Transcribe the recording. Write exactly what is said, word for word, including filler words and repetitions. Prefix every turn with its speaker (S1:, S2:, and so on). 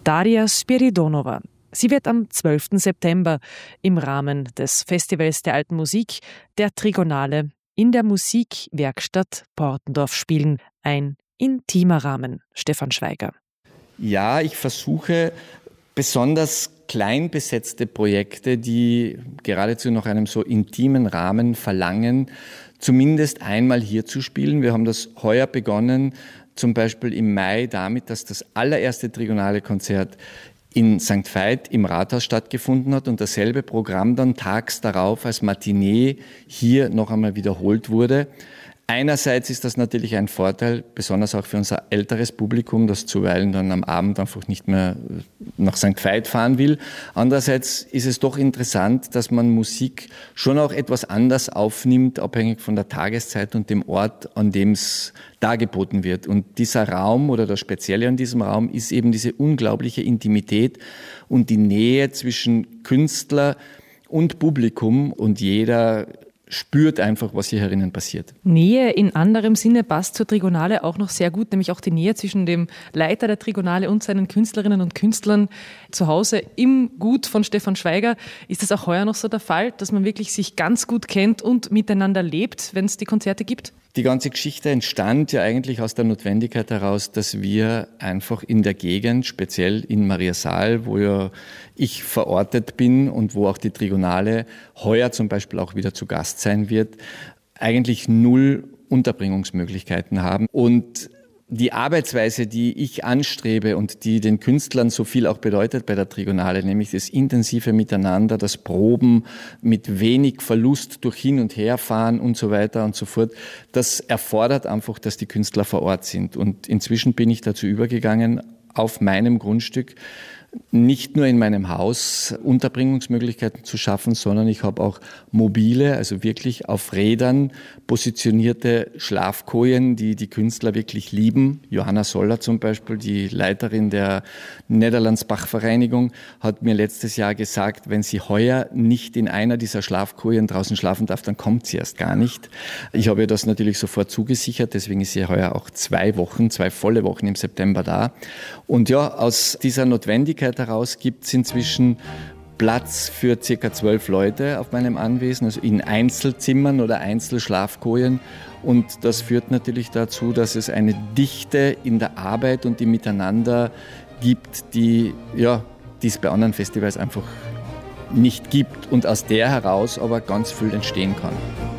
S1: Daria Spiridonova. Sie wird am zwölften September im Rahmen des Festivals der Alten Musik der Trigonale in der Musikwerkstatt Portendorf spielen. Ein intimer Rahmen, Stefan Schweiger.
S2: Ja, ich versuche besonders klein besetzte Projekte, die geradezu nach einem so intimen Rahmen verlangen, zumindest einmal hier zu spielen. Wir haben das heuer begonnen, zum Beispiel im Mai damit, dass das allererste Trigonale Konzert in Sankt Veit im Rathaus stattgefunden hat und dasselbe Programm dann tags darauf als Matinee hier noch einmal wiederholt wurde. Einerseits ist das natürlich ein Vorteil, besonders auch für unser älteres Publikum, das zuweilen dann am Abend einfach nicht mehr nach Sankt Veit fahren will. Andererseits ist es doch interessant, dass man Musik schon auch etwas anders aufnimmt, abhängig von der Tageszeit und dem Ort, an dem es dargeboten wird. Und dieser Raum oder das Spezielle an diesem Raum ist eben diese unglaubliche Intimität und die Nähe zwischen Künstler und Publikum, und jeder spürt einfach, was hier herinnen passiert.
S1: Nähe in anderem Sinne passt zur Trigonale auch noch sehr gut, nämlich auch die Nähe zwischen dem Leiter der Trigonale und seinen Künstlerinnen und Künstlern zu Hause im Gut von Stefan Schweiger. Ist das auch heuer noch so der Fall, dass man wirklich sich ganz gut kennt und miteinander lebt, wenn es die Konzerte gibt?
S2: Die ganze Geschichte entstand ja eigentlich aus der Notwendigkeit heraus, dass wir einfach in der Gegend, speziell in Mariasaal, wo ja ich verortet bin und wo auch die Trigonale heuer zum Beispiel auch wieder zu Gast sein wird, eigentlich null Unterbringungsmöglichkeiten haben. Und die Arbeitsweise, die ich anstrebe und die den Künstlern so viel auch bedeutet bei der Trigonale, nämlich das intensive Miteinander, das Proben mit wenig Verlust durch Hin- und Herfahren und so weiter und so fort, das erfordert einfach, dass die Künstler vor Ort sind. Und inzwischen bin ich dazu übergegangen, auf meinem Grundstück nicht nur in meinem Haus Unterbringungsmöglichkeiten zu schaffen, sondern ich habe auch mobile, also wirklich auf Rädern positionierte Schlafkojen, die die Künstler wirklich lieben. Johanna Soller zum Beispiel, die Leiterin der Netherlands Bachvereinigung, hat mir letztes Jahr gesagt, wenn sie heuer nicht in einer dieser Schlafkojen draußen schlafen darf, dann kommt sie erst gar nicht. Ich habe ihr das natürlich sofort zugesichert, deswegen ist sie heuer auch zwei Wochen, zwei volle Wochen im September da. Und ja, aus dieser Notwendigkeit heraus gibt es inzwischen Platz für circa zwölf Leute auf meinem Anwesen, also in Einzelzimmern oder Einzelschlafkojen. Und das führt natürlich dazu, dass es eine Dichte in der Arbeit und im Miteinander gibt, die ja, die es bei anderen Festivals einfach nicht gibt und aus der heraus aber ganz viel entstehen kann.